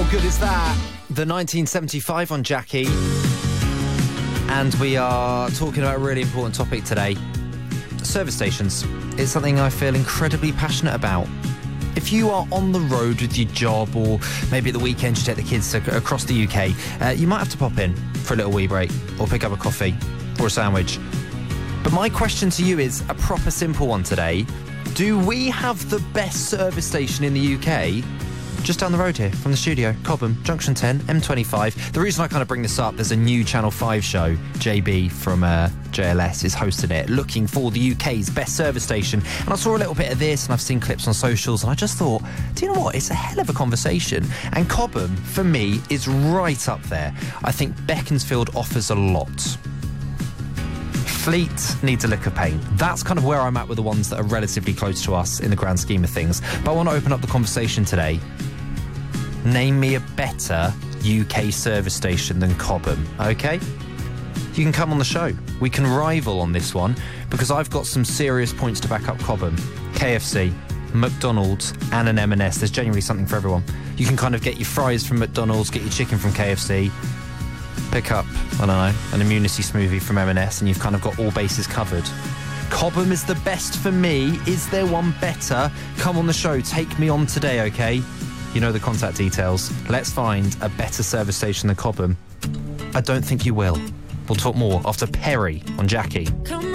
good is that? The 1975 on Jackie. And we are talking about a really important topic today. Service stations. It's something I feel incredibly passionate about. If you are on the road with your job, or maybe at the weekend you take the kids across the UK, you might have to pop in for a little wee break, or pick up a coffee, or a sandwich. But my question to you is a proper simple one today. Do we have the best service station in the UK? Just down the road here from the studio, Cobham, Junction 10, M25. The reason I kind of bring this up, there's a new Channel 5 show. JB from JLS is hosting it, looking for the UK's best service station. And I saw a little bit of this, and I've seen clips on socials, and I just thought, do you know what? It's a hell of a conversation. And Cobham, for me, is right up there. I think Beaconsfield offers a lot. Fleet needs a lick of paint. That's kind of where I'm at with the ones that are relatively close to us in the grand scheme of things. But I want to open up the conversation today. Name me a better UK service station than Cobham, okay? You can come on the show. We can rival on this one, because I've got some serious points to back up Cobham. KFC, McDonald's, and an M&S. There's genuinely something for everyone. You can kind of get your fries from McDonald's, get your chicken from KFC, pick up, I don't know, an immunity smoothie from M&S, and you've kind of got all bases covered. Cobham is the best for me. Is there one better? Come on the show. Take me on today, okay? You know the contact details. Let's find a better service station than Cobham. I don't think you will. We'll talk more after Perry on Jackie. Come